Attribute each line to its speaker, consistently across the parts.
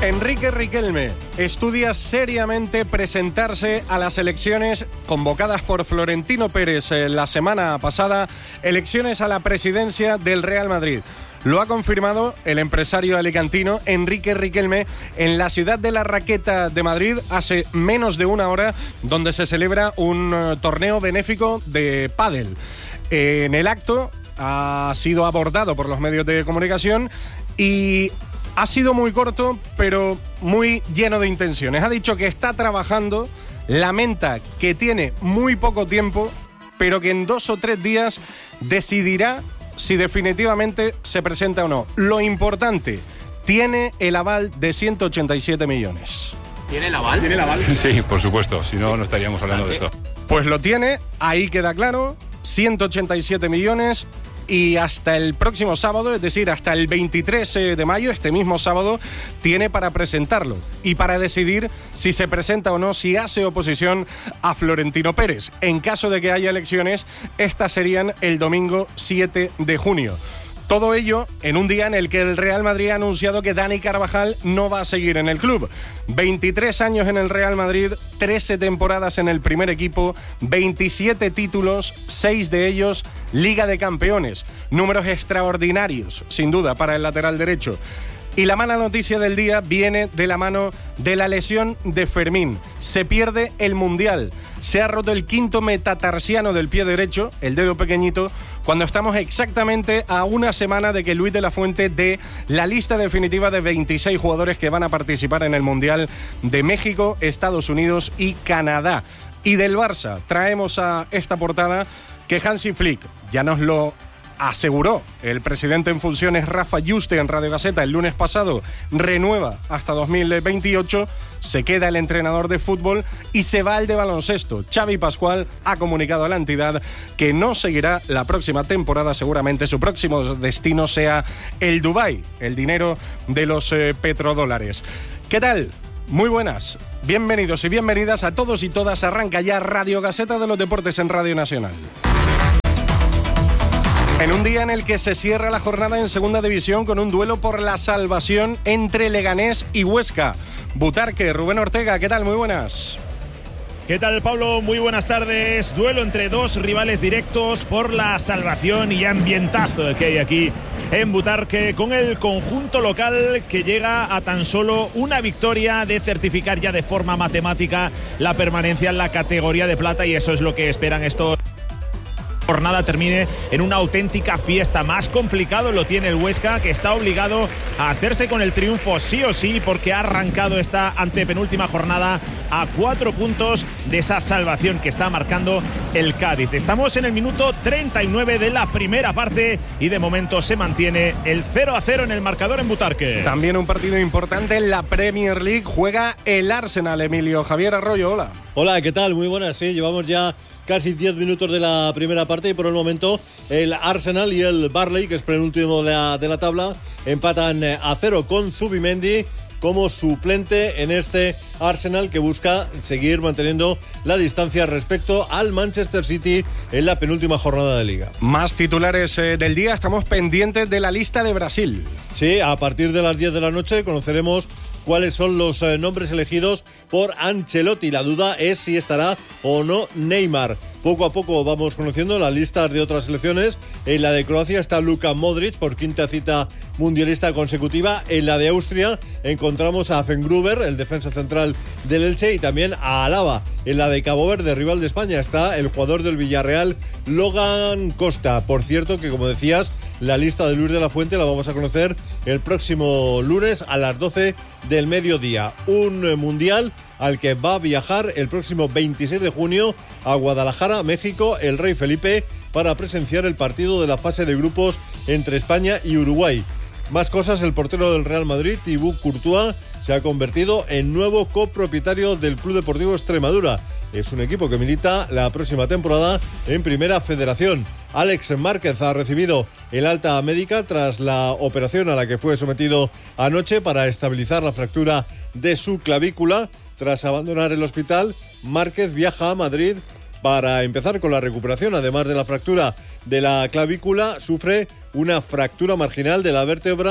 Speaker 1: Enrique Riquelme estudia seriamente presentarse a las elecciones convocadas por Florentino Pérez la semana pasada, elecciones a la presidencia del Real Madrid. Lo ha confirmado el empresario alicantino Enrique Riquelme en la ciudad de La Raqueta de Madrid hace menos de una hora, donde se celebra un torneo benéfico de pádel. En el acto ha sido abordado por los medios de comunicación y ha sido muy corto, pero muy lleno de intenciones. Ha dicho que está trabajando, lamenta que tiene muy poco tiempo, pero que en 2 o 3 días decidirá si definitivamente se presenta o no. Lo importante, tiene el aval de 187 millones.
Speaker 2: ¿Tiene el aval?
Speaker 3: ¿Tiene el aval? Sí, por supuesto, si no, no estaríamos hablando de esto.
Speaker 1: Pues lo tiene, ahí queda claro, 187 millones. Y hasta el próximo sábado, es decir, hasta el 23 de mayo, este mismo sábado, tiene para presentarlo y para decidir si se presenta o no, si hace oposición a Florentino Pérez. En caso de que haya elecciones, estas serían el domingo 7 de junio. Todo ello en un día en el que el Real Madrid ha anunciado que Dani Carvajal no va a seguir en el club. 23 años en el Real Madrid, 13 temporadas en el primer equipo, 27 títulos, 6 de ellos Liga de Campeones. Números extraordinarios, sin duda, para el lateral derecho. Y la mala noticia del día viene de la mano de la lesión de Fermín. Se pierde el Mundial. Se ha roto el 5º metatarsiano del pie derecho, el dedo pequeñito, cuando estamos exactamente a una semana de que Luis de la Fuente dé la lista definitiva de 26 jugadores que van a participar en el Mundial de México, Estados Unidos y Canadá. Y del Barça traemos a esta portada que Hansi Flick ya nos lo aseguró el presidente en funciones Rafa Yuste en Radio Gaceta el lunes pasado, renueva hasta 2028, se queda el entrenador de fútbol y se va el de baloncesto. Xavi Pascual ha comunicado a la entidad que no seguirá la próxima temporada, seguramente su próximo destino sea el Dubái, el dinero de los petrodólares. ¿Qué tal? Muy buenas, bienvenidos y bienvenidas a todos y todas. Arranca ya Radio Gaceta de los Deportes en Radio Nacional. En un día en el que se cierra la jornada en Segunda División con un duelo por la salvación entre Leganés y Huesca. Butarque, Rubén Ortega, ¿qué tal? Muy buenas.
Speaker 4: ¿Qué tal, Pablo? Muy buenas tardes. Duelo entre dos rivales directos por la salvación y ambientazo que hay aquí en Butarque, con el conjunto local que llega a tan solo una victoria de certificar ya de forma matemática la permanencia en la categoría de plata, y eso es lo que esperan estos. Jornada termine en una auténtica fiesta. Más complicado lo tiene el Huesca, que está obligado a hacerse con el triunfo sí o sí, porque ha arrancado esta antepenúltima jornada a 4 puntos de esa salvación que está marcando el Cádiz. Estamos en el minuto 39 de la primera parte y de momento se mantiene el 0-0 en el marcador en Butarque.
Speaker 1: También un partido importante en la Premier League. Juega el Arsenal. Emilio Javier Arroyo, hola.
Speaker 5: Hola, ¿qué tal? Muy buenas, sí, llevamos ya casi 10 minutos de la primera parte y por el momento el Arsenal y el Burnley, que es penúltimo de la tabla, empatan a 0 con Zubimendi como suplente en este Arsenal, que busca seguir manteniendo la distancia respecto al Manchester City en la penúltima jornada de Liga.
Speaker 1: Más titulares del día, estamos pendientes de la lista de Brasil.
Speaker 5: Sí, a partir de las 10 de la noche conoceremos cuáles son los nombres elegidos por Ancelotti. La duda es si estará o no Neymar. Poco a poco vamos conociendo las listas de otras selecciones. En la de Croacia está Luka Modric por 5ª cita mundialista consecutiva. En la de Austria encontramos a Fengruber, el defensa central del Elche, y también a Alaba. En la de Cabo Verde, rival de España, está el jugador del Villarreal, Logan Costa. Por cierto, que como decías, la lista de Luis de la Fuente la vamos a conocer el próximo lunes a las 12 del mediodía. Un mundial al que va a viajar el próximo 26 de junio a Guadalajara, México, el Rey Felipe, para presenciar el partido de la fase de grupos entre España y Uruguay. Más cosas, el portero del Real Madrid, Thibaut Courtois, se ha convertido en nuevo copropietario del Club Deportivo Extremadura. Es un equipo que milita la próxima temporada en Primera Federación. Alex Márquez ha recibido el alta médica tras la operación a la que fue sometido anoche para estabilizar la fractura de su clavícula. Tras abandonar el hospital, Márquez viaja a Madrid para empezar con la recuperación. Además de la fractura de la clavícula, sufre una fractura marginal de la vértebra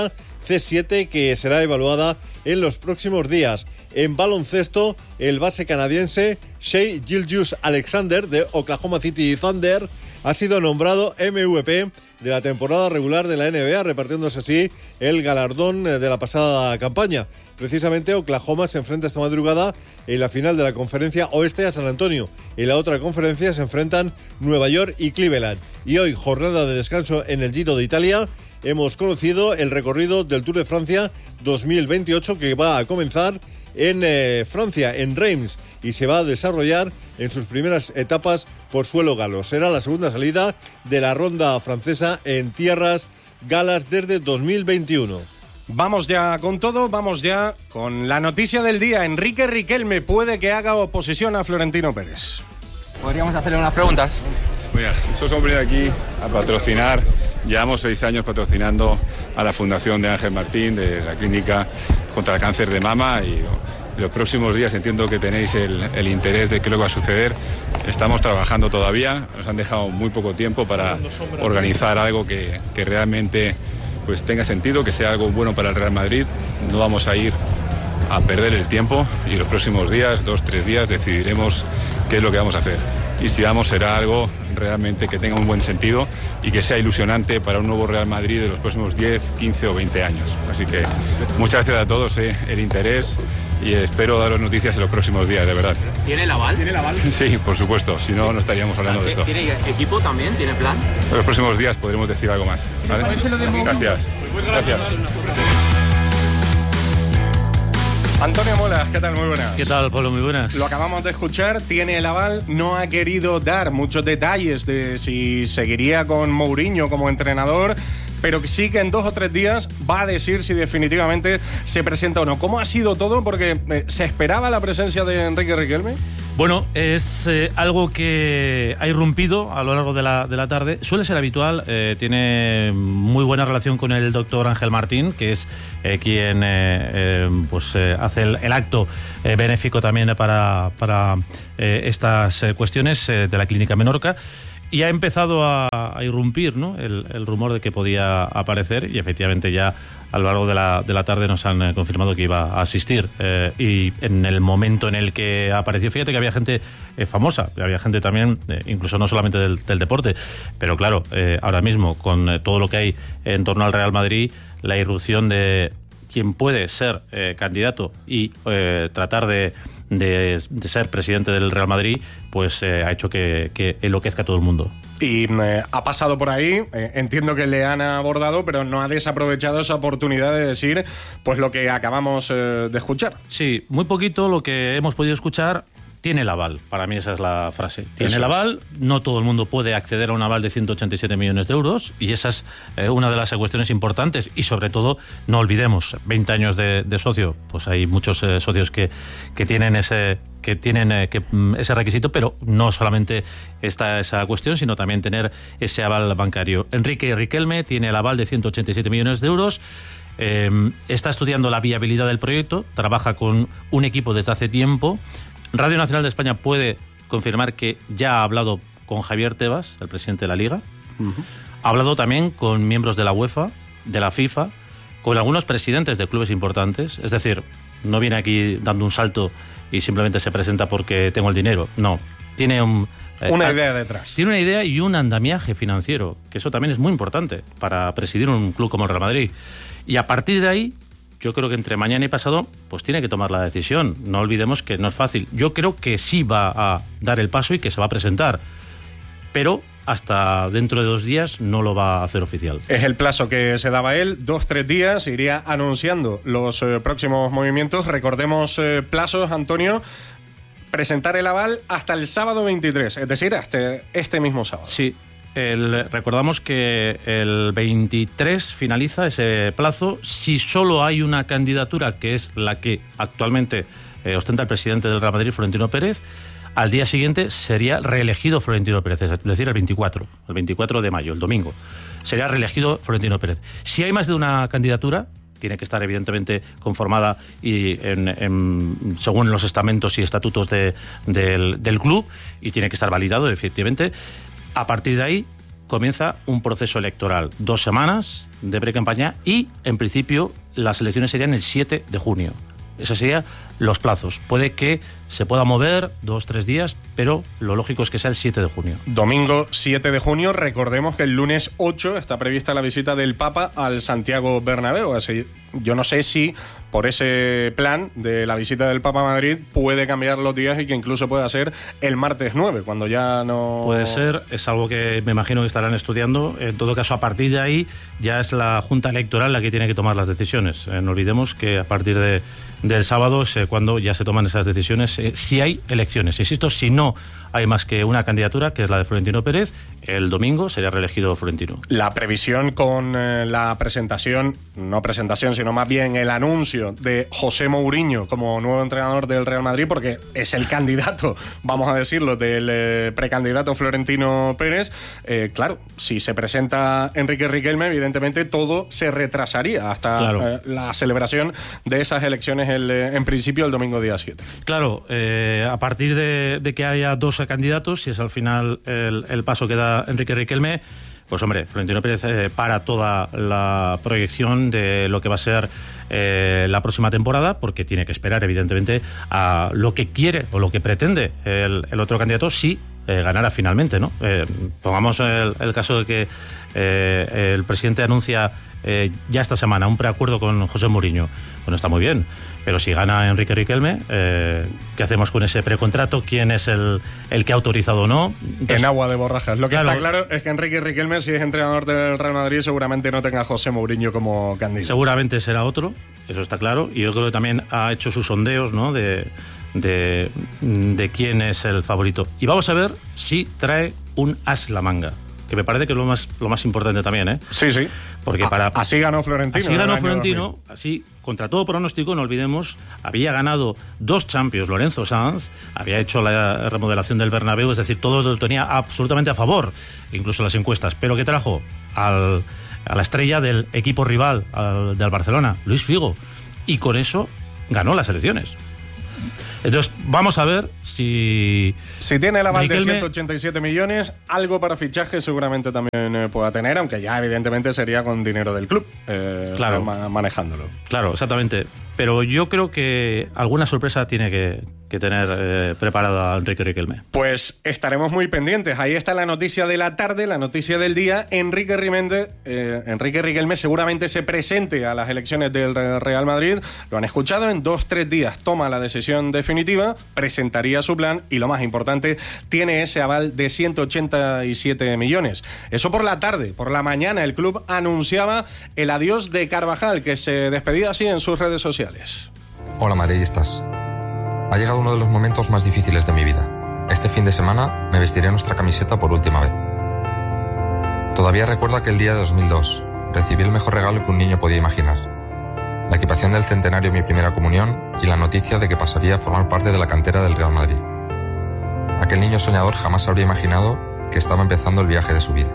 Speaker 5: C7 que será evaluada en los próximos días. En baloncesto, el base canadiense Shai Gilgeous-Alexander de Oklahoma City Thunder ha sido nombrado MVP de la temporada regular de la NBA, repartiéndose así el galardón de la pasada campaña. Precisamente Oklahoma se enfrenta esta madrugada en la final de la conferencia oeste a San Antonio. En la otra conferencia se enfrentan Nueva York y Cleveland. Y hoy, jornada de descanso en el Giro de Italia, hemos conocido el recorrido del Tour de Francia 2028 que va a comenzar en Francia, en Reims, y se va a desarrollar en sus primeras etapas por suelo galo. Será la segunda salida de la ronda francesa en tierras galas desde 2021.
Speaker 1: Vamos ya con todo, vamos ya con la noticia del día. Enrique Riquelme puede que haga oposición a Florentino Pérez.
Speaker 2: ¿Podríamos hacerle unas preguntas?
Speaker 3: Mira, nosotros hemos venido aquí a patrocinar, llevamos 6 años patrocinando a la Fundación de Ángel Martín, de la Clínica contra el Cáncer de Mama, y los próximos días entiendo que tenéis el interés de qué es lo que va a suceder. Estamos trabajando todavía, nos han dejado muy poco tiempo para organizar algo que realmente pues tenga sentido, que sea algo bueno para el Real Madrid. No vamos a ir a perder el tiempo y los próximos días, 2-3 días, decidiremos qué es lo que vamos a hacer. Y si vamos, será algo realmente que tenga un buen sentido y que sea ilusionante para un nuevo Real Madrid de los próximos 10, 15 o 20 años. Así que muchas gracias a todos el interés y espero daros noticias en los próximos días, de verdad.
Speaker 2: ¿Tiene el aval? ¿Tiene el aval?
Speaker 3: Sí, por supuesto, si no, no estaríamos hablando de esto.
Speaker 2: ¿Tiene equipo también? ¿Tiene plan?
Speaker 3: En los próximos días podremos decir algo más, ¿vale? Gracias. Gracias.
Speaker 1: Antonio Molas, ¿qué tal? Muy buenas.
Speaker 6: ¿Qué tal, Pablo? Muy buenas.
Speaker 1: Lo acabamos de escuchar, tiene el aval, no ha querido dar muchos detalles de si seguiría con Mourinho como entrenador, pero sí que en 2 o 3 días va a decir si definitivamente se presenta o no. ¿Cómo ha sido todo? Porque ¿se esperaba la presencia de Enrique Riquelme?
Speaker 6: Bueno, es algo que ha irrumpido a lo largo de la tarde. Suele ser habitual, tiene muy buena relación con el doctor Ángel Martín, que es quien hace el acto benéfico también para estas cuestiones de la Clínica Menorca. Y ha empezado a irrumpir, ¿no?, el rumor de que podía aparecer, y efectivamente ya a lo largo de la tarde nos han confirmado que iba a asistir. Y en el momento en el que apareció, fíjate que había gente famosa, había gente también, incluso no solamente del deporte, pero claro, ahora mismo con todo lo que hay en torno al Real Madrid, la irrupción de quien puede ser candidato y tratar de ser presidente del Real Madrid, pues ha hecho que enloquezca a todo el mundo.
Speaker 1: Y ha pasado por ahí, entiendo que le han abordado, pero no ha desaprovechado esa oportunidad de decir pues lo que acabamos de escuchar.
Speaker 6: Sí, muy poquito lo que hemos podido escuchar. Tiene el aval, para mí esa es la frase. Tiene el aval, no todo el mundo puede acceder a un aval de 187 millones de euros y esa es una de las cuestiones importantes y sobre todo, no olvidemos, 20 años de socio, pues hay muchos socios que tienen ese requisito, pero no solamente está esa cuestión, sino también tener ese aval bancario. Enrique Riquelme tiene el aval de 187 millones de euros. Está estudiando la viabilidad del proyecto, trabaja con un equipo desde hace tiempo. Radio Nacional de España puede confirmar que ya ha hablado con Javier Tebas, el presidente de la Liga. Ha hablado también con miembros de la UEFA, de la FIFA, con algunos presidentes de clubes importantes. Es decir, no viene aquí dando un salto y simplemente se presenta porque tengo el dinero. No, tiene
Speaker 1: una idea detrás.
Speaker 6: Tiene una idea y un andamiaje financiero, que eso también es muy importante para presidir un club como el Real Madrid. Y a partir de ahí, yo creo que entre mañana y pasado pues tiene que tomar la decisión. No olvidemos que no es fácil. Yo creo que sí va a dar el paso y que se va a presentar, pero hasta dentro de 2 días no lo va a hacer oficial.
Speaker 1: Es el plazo que se daba él, 2-3 días, iría anunciando los próximos movimientos. Recordemos plazos, Antonio. Presentar el aval hasta el sábado 23, es decir, hasta este mismo sábado.
Speaker 6: Sí. Recordamos que el 23 finaliza ese plazo. Si solo hay una candidatura, que es la que actualmente ostenta el presidente del Real Madrid, Florentino Pérez, al día siguiente sería reelegido Florentino Pérez, es decir, el 24 de mayo, el domingo, sería reelegido Florentino Pérez. Si hay más de una candidatura, tiene que estar evidentemente conformada y según los estamentos y estatutos del club, y tiene que estar validado efectivamente. A partir de ahí comienza un proceso electoral. 2 semanas de pre-campaña y, en principio, las elecciones serían el 7 de junio. Esos serían los plazos. Puede que se pueda mover 2-3 días, pero lo lógico es que sea el 7 de junio.
Speaker 1: Domingo 7 de junio. Recordemos que el lunes 8 está prevista la visita del Papa al Santiago Bernabéu. Así, yo no sé si por ese plan de la visita del Papa a Madrid puede cambiar los días y que incluso pueda ser el martes 9, cuando ya no...
Speaker 6: Puede ser, es algo que me imagino que estarán estudiando. En todo caso, a partir de ahí ya es la Junta Electoral la que tiene que tomar las decisiones. No olvidemos que a partir del sábado es cuando ya se toman esas decisiones, si hay elecciones. Insisto, si no hay más que una candidatura, que es la de Florentino Pérez, el domingo sería reelegido Florentino.
Speaker 1: La previsión con la presentación, no presentación, sino más bien el anuncio de José Mourinho como nuevo entrenador del Real Madrid, porque es el candidato, vamos a decirlo, del precandidato Florentino Pérez. Claro, si se presenta Enrique Riquelme, evidentemente todo se retrasaría hasta la celebración de esas elecciones en principio el domingo día 7.
Speaker 6: Claro, a partir de que haya 2 candidatos, si es al final el paso que da Enrique Riquelme, pues hombre, Florentino Pérez para toda la proyección de lo que va a ser la próxima temporada, porque tiene que esperar evidentemente a lo que quiere o lo que pretende el otro candidato si ganara finalmente, ¿no? Pongamos el caso de que el presidente anuncia ya esta semana un preacuerdo con José Mourinho. Bueno, está muy bien, pero si gana Enrique Riquelme, ¿qué hacemos con ese precontrato? ¿Quién es el que ha autorizado o no? Entonces,
Speaker 1: en agua de borrajas. Lo que está claro es que Enrique Riquelme, si es entrenador del Real Madrid, seguramente no tenga a José Mourinho como candidato.
Speaker 6: Seguramente será otro, eso está claro, y yo creo que también ha hecho sus sondeos, ¿no?, de quién es el favorito. Y vamos a ver si trae un as la manga, que me parece que es lo más importante también, ¿eh?
Speaker 1: Sí, sí.
Speaker 6: Porque
Speaker 1: así ganó Florentino.
Speaker 6: Así ganó Florentino, así, contra todo pronóstico, no olvidemos, había ganado 2 Champions Lorenzo Sanz, había hecho la remodelación del Bernabéu, es decir, todo lo tenía absolutamente a favor, incluso las encuestas. Pero ¿qué trajo? A la estrella del equipo rival, del Barcelona, Luis Figo. Y con eso ganó las elecciones. Entonces, vamos a ver si
Speaker 1: tiene el aval de 187 millones, algo para fichaje seguramente también pueda tener, aunque ya evidentemente sería con dinero del club,
Speaker 6: claro,
Speaker 1: manejándolo.
Speaker 6: Claro, exactamente. Pero yo creo que alguna sorpresa tiene que tener preparada Enrique Riquelme.
Speaker 1: Pues estaremos muy pendientes. Ahí está la noticia de la tarde, la noticia del día. Enrique Riquelme seguramente se presente a las elecciones del Real Madrid. Lo han escuchado, en 2-3 días toma la decisión definitiva, presentaría su plan y, lo más importante, tiene ese aval de 187 millones. Eso por la tarde. Por la mañana el club anunciaba el adiós de Carvajal, que se despedía así en sus redes sociales.
Speaker 7: Hola madridistas. Ha llegado uno de los momentos más difíciles de mi vida. Este fin de semana me vestiré nuestra camiseta por última vez. Todavía recuerdo aquel día de 2002. Recibí el mejor regalo que un niño podía imaginar. La equipación del centenario de mi primera comunión y la noticia de que pasaría a formar parte de la cantera del Real Madrid. Aquel niño soñador jamás habría imaginado que estaba empezando el viaje de su vida.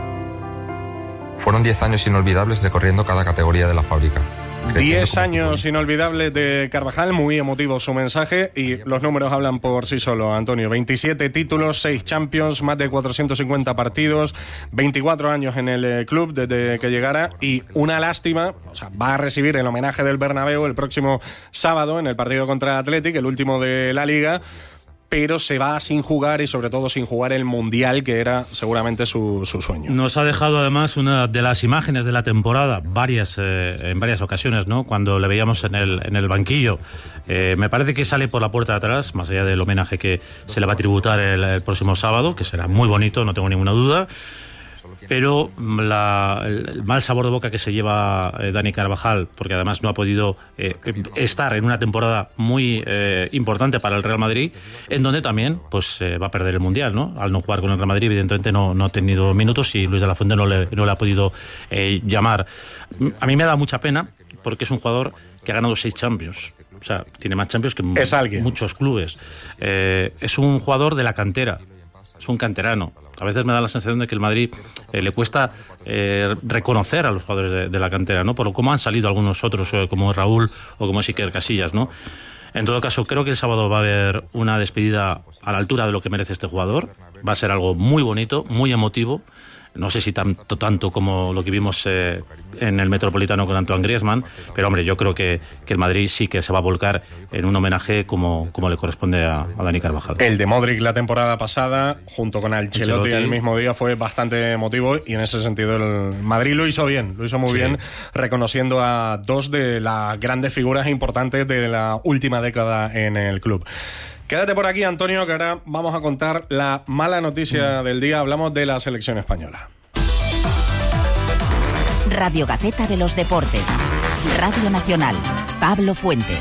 Speaker 7: Fueron 10 años inolvidables recorriendo cada categoría de la fábrica.
Speaker 1: 10 años inolvidables de Carvajal, muy emotivo su mensaje y los números hablan por sí solo, Antonio. 27 títulos, 6 Champions, más de 450 partidos, 24 años en el club desde que llegara y una lástima, o sea, va a recibir el homenaje del Bernabéu el próximo sábado en el partido contra Athletic, el último de la Liga, pero se va sin jugar y sobre todo sin jugar el Mundial, que era seguramente su sueño.
Speaker 6: Nos ha dejado además una de las imágenes de la temporada, en varias ocasiones, ¿no?, cuando le veíamos en el banquillo. Me parece que sale por la puerta de atrás, más allá del homenaje que se le va a tributar el próximo sábado, que será muy bonito, no tengo ninguna duda. Pero el mal sabor de boca que se lleva Dani Carvajal, porque además no ha podido estar en una temporada muy importante para el Real Madrid, en donde también pues va a perder el Mundial, ¿no? Al no jugar con el Real Madrid, evidentemente no ha tenido minutos y Luis de la Fuente no le ha podido llamar. A mí me da mucha pena porque es un jugador que ha ganado 6 Champions. O sea, tiene más Champions que muchos clubes. Es un jugador de la cantera, es un canterano. A veces me da la sensación de que el Madrid le cuesta reconocer a los jugadores de la cantera, ¿no? Por cómo han salido algunos otros, como Raúl o como Iker Casillas, ¿no? En todo caso, creo que el sábado va a haber una despedida a la altura de lo que merece este jugador. Va a ser algo muy bonito, muy emotivo. No sé si tanto como lo que vimos en el Metropolitano con Antoine Griezmann, pero hombre, yo creo que el Madrid sí que se va a volcar en un homenaje como le corresponde a Dani Carvajal.
Speaker 1: El de Modric la temporada pasada, junto con Ancelotti el mismo día, fue bastante emotivo, y en ese sentido el Madrid lo hizo bien, lo hizo muy bien, reconociendo a dos de las grandes figuras importantes de la última década en el club. Quédate por aquí, Antonio, que ahora vamos a contar la mala noticia del día. Hablamos de la selección española.
Speaker 8: Radio Gaceta de los Deportes. Radio Nacional. Pablo Fuentes.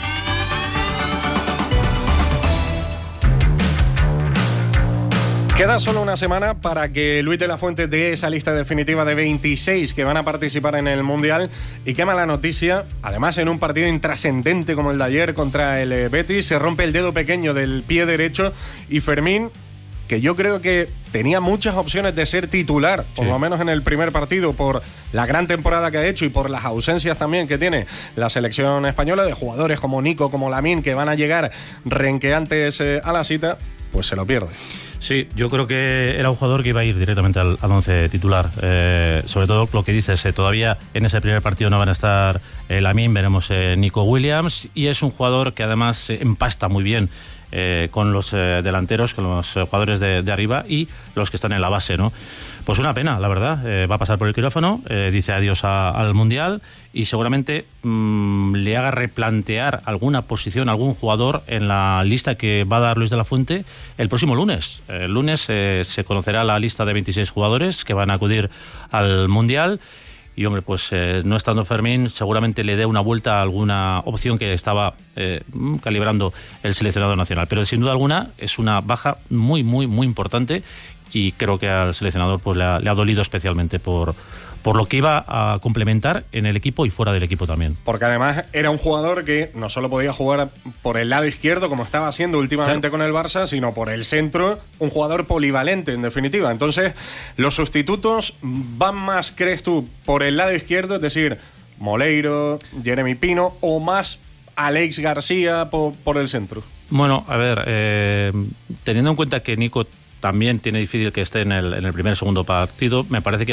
Speaker 1: Queda solo una semana para que Luis de la Fuente dé esa lista definitiva de 26 que van a participar en el Mundial. Y qué mala noticia, además en un partido intrascendente como el de ayer contra el Betis, se rompe el dedo pequeño del pie derecho y Fermín, que yo creo que tenía muchas opciones de ser titular, por lo menos en el primer partido, por la gran temporada que ha hecho y por las ausencias también que tiene la selección española, de jugadores como Nico, como Lamine, que van a llegar renqueantes a la cita, pues se lo pierde.
Speaker 6: Sí, yo creo que era un jugador que iba a ir directamente al once titular. Sobre todo lo que dices, todavía en ese primer partido no van a estar Lamine, veremos Nico Williams, y es un jugador que además empasta muy bien con los delanteros, con los jugadores de arriba y los que están en la base, ¿no? Pues una pena, la verdad. Va a pasar por el quirófano, dice adiós al Mundial, y seguramente le haga replantear alguna posición, algún jugador en la lista que va a dar Luis de la Fuente el próximo lunes. El lunes se conocerá la lista de 26 jugadores que van a acudir al Mundial. Y hombre, pues no estando Fermín, seguramente le dé una vuelta a alguna opción que estaba calibrando el seleccionador nacional. Pero sin duda alguna es una baja muy, muy, muy importante, y creo que al seleccionador pues le ha dolido especialmente por lo que iba a complementar en el equipo y fuera del equipo también.
Speaker 1: Porque además era un jugador que no solo podía jugar por el lado izquierdo, como estaba haciendo últimamente con el Barça, sino por el centro, un jugador polivalente, en definitiva. Entonces, los sustitutos van más, ¿crees tú, por el lado izquierdo? Es decir, Moleiro, Jeremy Pino, o más Alex García por el centro.
Speaker 6: Bueno, a ver, teniendo en cuenta que Nico también tiene difícil que esté en el primer o segundo partido, me parece que